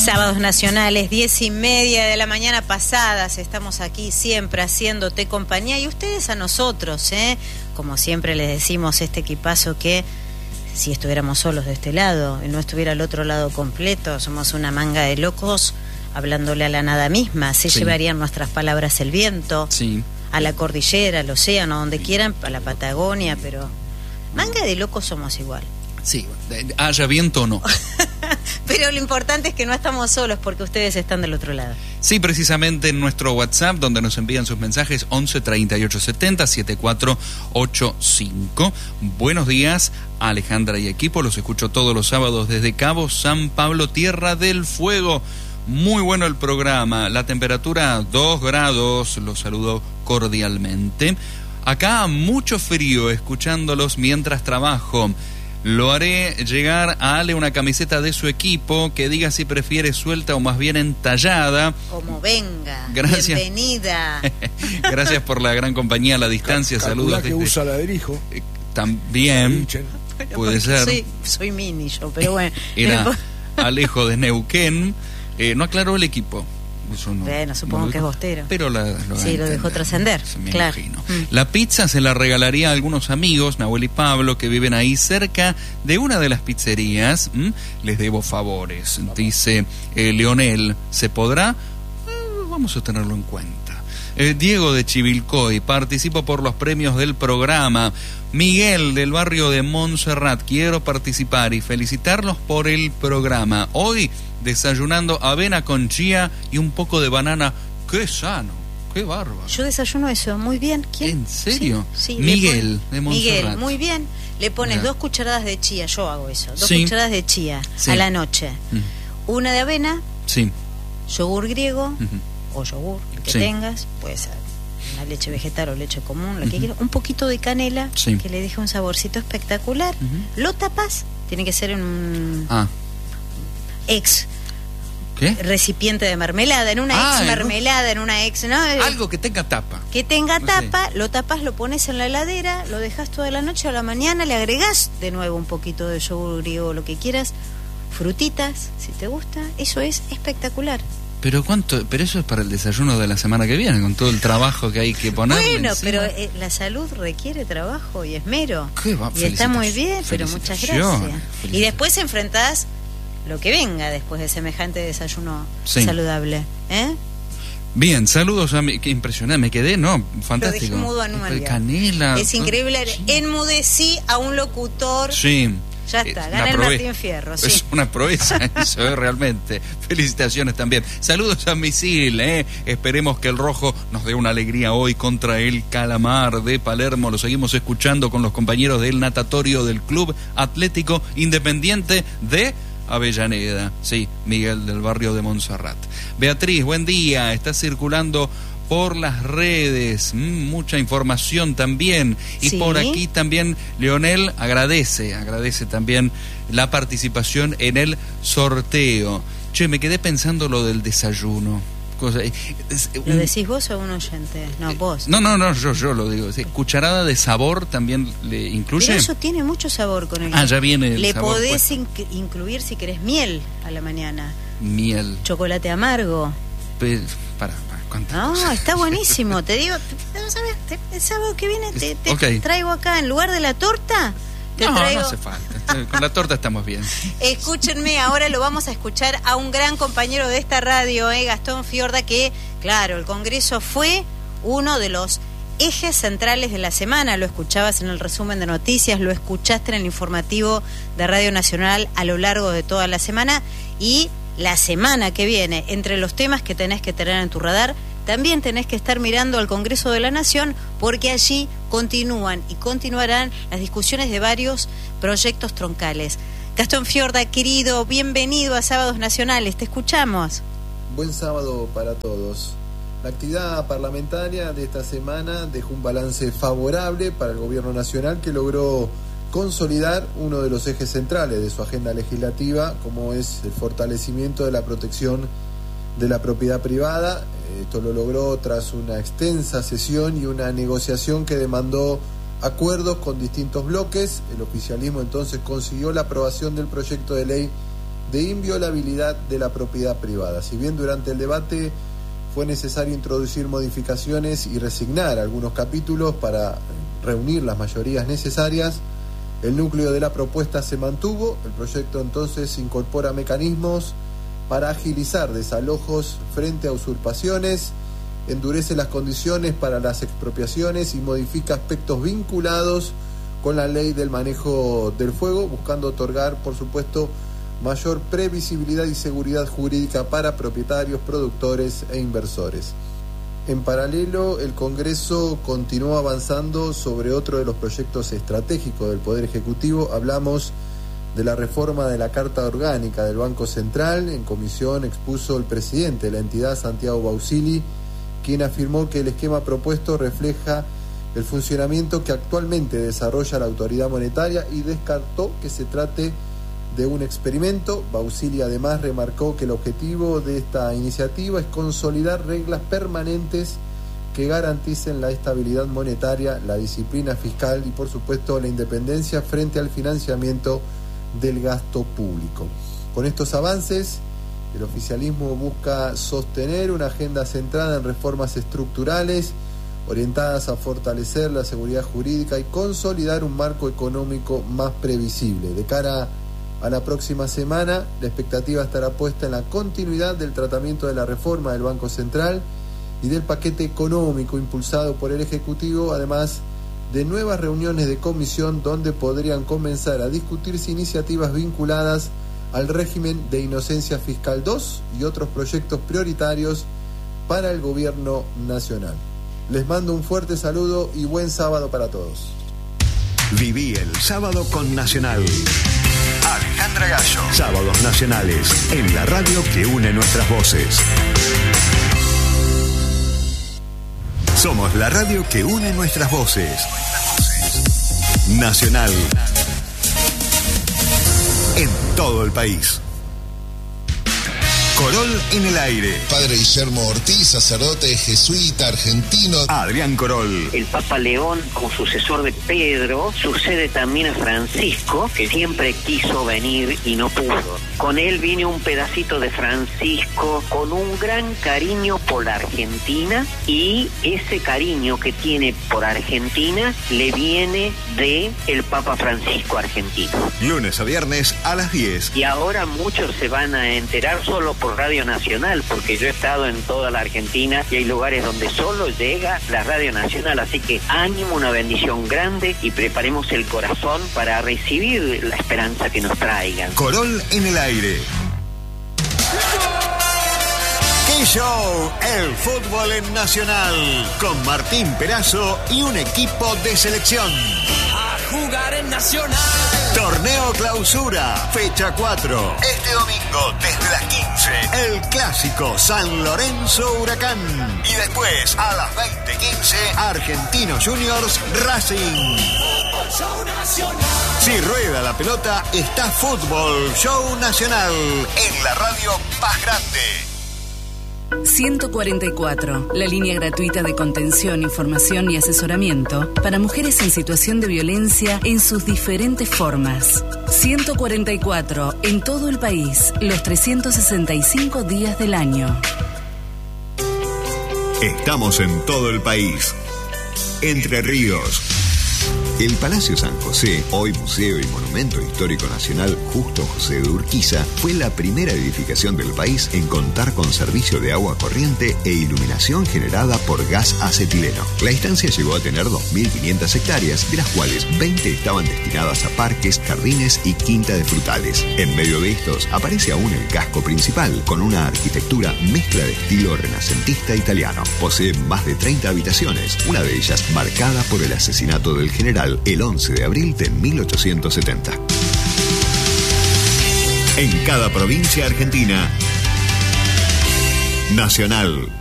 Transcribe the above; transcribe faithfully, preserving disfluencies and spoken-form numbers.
Sábados Nacionales, diez y media de la mañana pasadas, estamos aquí siempre haciéndote compañía y ustedes a nosotros, ¿eh? Como siempre les decimos, este equipazo que si estuviéramos solos de este lado y no estuviera al otro lado completo, somos una manga de locos hablándole a la nada misma, se sí. llevarían nuestras palabras el viento, sí. a la cordillera, al océano, donde quieran, a la Patagonia, pero manga de locos somos igual. Sí, haya viento o no. Pero lo importante es que no estamos solos porque ustedes están del otro lado. Sí, precisamente en nuestro WhatsApp, donde nos envían sus mensajes, once treinta y ocho setenta setenta y cuatro ochenta y cinco. Buenos días, Alejandra y equipo, los escucho todos los sábados desde Cabo San Pablo, Tierra del Fuego. Muy bueno el programa, la temperatura dos grados, los saludo cordialmente. Acá mucho frío, escuchándolos mientras trabajo. Lo haré llegar a Ale una camiseta de su equipo que diga si prefiere suelta o más bien entallada. Como venga. Gracias. Bienvenida. Gracias por la gran compañía a la distancia. Calcula Saludos. que desde... usa ladrijo. Eh, también. Bueno, puede ser. Soy, soy mini yo, pero bueno. Era Alejo de Neuquén. Eh, no aclaró el equipo. Eso no, bueno, supongo no que es bostero. Pero la, lo sí, lo dejó trascender. Claro. Mm. La pizza se la regalaría a algunos amigos, Nahuel y Pablo, que viven ahí cerca de una de las pizzerías. ¿Mm? Les debo favores. Dice eh, Leonel, ¿se podrá? Eh, vamos a tenerlo en cuenta. Eh, Diego de Chivilcoy, participo por los premios del programa. Miguel del barrio de Montserrat, quiero participar y felicitarlos por el programa. Hoy desayunando avena con chía y un poco de banana. ¡Qué sano! ¡Qué bárbaro! Yo desayuno eso, muy bien. ¿Quién? ¿En serio? Sí, sí, Miguel pon... de Montserrat. Miguel, muy bien. Le pones Mira. dos cucharadas de chía, yo hago eso. Dos sí. cucharadas de chía sí. a la noche. Mm. Una de avena, sí. yogur griego uh-huh. o yogur, el que sí. tengas, puede ser una leche vegetal o leche común, la uh-huh. que quieras. Un poquito de canela, sí. que le deje un saborcito espectacular. Uh-huh. Lo tapas, tiene que ser en un ah. ex... ¿Qué? Recipiente de mermelada, en una ah, ex mermelada, en una ex, ¿no? Algo que tenga tapa. Que tenga tapa, lo tapas, lo pones en la heladera, lo dejas toda la noche, a la mañana le agregás de nuevo un poquito de yogur griego, lo que quieras, frutitas, si te gusta, eso es espectacular. Pero cuánto, pero eso es para el desayuno de la semana que viene, con todo el trabajo que hay que poner. Bueno, encima. Pero eh, la salud requiere trabajo y esmero. ¿Qué va? Y está muy bien, pero muchas gracias. Y después enfrentás lo que venga después de semejante desayuno sí. saludable, ¿eh? Bien, saludos a mi... Qué impresionante, me quedé, ¿no? Fantástico. Lo dejé mudo a Numalia. Canela. Es increíble, sí. enmudecí a un locutor. Sí. Ya está, gana el Martín Fierro, sí. Es una proeza eso, ¿eh? Realmente. Felicitaciones también. Saludos a Misil, ¿eh? Esperemos que el rojo nos dé una alegría hoy contra el Calamar de Palermo. Lo seguimos escuchando con los compañeros del natatorio del Club Atlético Independiente de Avellaneda. Sí, Miguel del barrio de Montserrat. Beatriz, buen día. Está circulando por las redes mm, mucha información también. Y ¿sí? por aquí también Leonel agradece, agradece también la participación en el sorteo. Che, me quedé pensando lo del desayuno. Cosa, es, un, ¿lo decís vos o un oyente? No, vos. No, no, no, yo, yo lo digo. Sí, cucharada de sabor también le incluye. Pero eso tiene mucho sabor con el. Ah, ya viene el le sabor. Le podés inc- incluir si querés miel a la mañana. Miel. Chocolate amargo. Pe- para, para, ¿cuántas No, cosas? Está buenísimo. Te digo, ¿sabes? El sábado que viene te, te okay. traigo acá en lugar de la torta. Te no, traigo... no hace falta. Con la torta estamos bien. Escúchenme, ahora lo vamos a escuchar a un gran compañero de esta radio, eh, Gastón Fiorda, que, claro, el Congreso fue uno de los ejes centrales de la semana. Lo escuchabas en el resumen de noticias, lo escuchaste en el informativo de Radio Nacional a lo largo de toda la semana. Y la semana que viene, entre los temas que tenés que tener en tu radar, también tenés que estar mirando al Congreso de la Nación, porque allí continúan y continuarán las discusiones de varios proyectos troncales. Gastón Fiorda, querido, bienvenido a Sábados Nacionales, te escuchamos. Buen sábado para todos. La actividad parlamentaria de esta semana dejó un balance favorable para el Gobierno Nacional, que logró consolidar uno de los ejes centrales de su agenda legislativa, como es el fortalecimiento de la protección de la propiedad privada. Esto lo logró tras una extensa sesión y una negociación que demandó acuerdos con distintos bloques. El oficialismo entonces consiguió la aprobación del proyecto de ley de inviolabilidad de la propiedad privada. Si bien durante el debate fue necesario introducir modificaciones y resignar algunos capítulos para reunir las mayorías necesarias, el núcleo de la propuesta se mantuvo. El proyecto entonces incorpora mecanismos para agilizar desalojos frente a usurpaciones, endurece las condiciones para las expropiaciones y modifica aspectos vinculados con la ley del manejo del fuego, buscando otorgar, por supuesto, mayor previsibilidad y seguridad jurídica para propietarios, productores e inversores. En paralelo, el Congreso continuó avanzando sobre otro de los proyectos estratégicos del Poder Ejecutivo. Hablamos de la reforma de la Carta Orgánica del Banco Central. En comisión expuso el presidente de la entidad, Santiago Bausili, quien afirmó que el esquema propuesto refleja el funcionamiento que actualmente desarrolla la autoridad monetaria y descartó que se trate de un experimento. Bausili además remarcó que el objetivo de esta iniciativa es consolidar reglas permanentes que garanticen la estabilidad monetaria, la disciplina fiscal y, por supuesto, la independencia frente al financiamiento del gasto público. Con estos avances, el oficialismo busca sostener una agenda centrada en reformas estructurales orientadas a fortalecer la seguridad jurídica y consolidar un marco económico más previsible. De cara a la próxima semana, la expectativa estará puesta en la continuidad del tratamiento de la reforma del Banco Central y del paquete económico impulsado por el Ejecutivo, además de nuevas reuniones de comisión donde podrían comenzar a discutirse iniciativas vinculadas al régimen de inocencia fiscal dos y otros proyectos prioritarios para el gobierno nacional. Les mando un fuerte saludo y buen sábado para todos. Viví el sábado con Nacional. Alejandra Gallo. Sábados nacionales en la radio que une nuestras voces. Somos la radio que une nuestras voces. Nacional. En todo el país. Corol en el aire. Padre Guillermo Ortiz, sacerdote jesuita argentino. Adrián Corol. El Papa León, como sucesor de Pedro, sucede también a Francisco, que siempre quiso venir y no pudo. Con él viene un pedacito de Francisco con un gran cariño por la Argentina, y ese cariño que tiene por Argentina le viene de el Papa Francisco argentino. Lunes a viernes a las diez. Y ahora muchos se van a enterar solo por Radio Nacional, porque yo he estado en toda la Argentina y hay lugares donde solo llega la Radio Nacional, así que ánimo, una bendición grande y preparemos el corazón para recibir la esperanza que nos traigan. Corol en el aire. ¡Qué show! El fútbol en Nacional, con Martín Perazo y un equipo de selección. A jugar en Nacional. Torneo Clausura, fecha cuatro. Este domingo, desde las quince, el clásico San Lorenzo Huracán. Y después, a las veinte quince, Argentinos Juniors Racing. Show Nacional. Si rueda la pelota, está Fútbol Show Nacional en la radio más grande. ciento cuarenta y cuatro, la línea gratuita de contención, información y asesoramiento para mujeres en situación de violencia en sus diferentes formas. ciento cuarenta y cuatro, en todo el país, los trescientos sesenta y cinco días del año. Estamos en todo el país. Entre Ríos. El Palacio San José, hoy Museo y Monumento Histórico Nacional Justo José de Urquiza, fue la primera edificación del país en contar con servicio de agua corriente e iluminación generada por gas acetileno. La instancia llegó a tener dos mil quinientas hectáreas, de las cuales veinte estaban destinadas a parques, jardines y quinta de frutales. En medio de estos aparece aún el casco principal, con una arquitectura mezcla de estilo renacentista italiano. Posee más de treinta habitaciones, una de ellas marcada por el asesinato del general el once de abril de mil ochocientos setenta. En cada provincia argentina, Nacional.